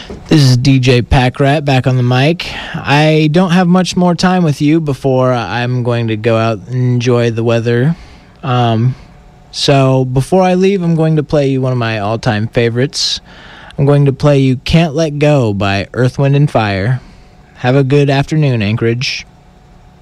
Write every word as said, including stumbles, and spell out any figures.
This is D J Packrat back on the mic. I don't have much more time with you before I'm going to go out and enjoy the weather. Um, so before I leave, I'm going to play you one of my all-time favorites. I'm going to play you Can't Let Go by Earth, Wind and Fire. Have a good afternoon, Anchorage.